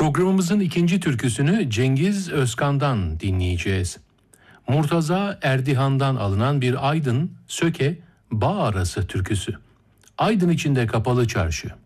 Programımızın ikinci türküsünü Cengiz Özkan'dan dinleyeceğiz. Murtaza Erdihan'dan alınan bir Aydın, Söke, Bağ arası türküsü. Aydın içinde kapalı çarşı.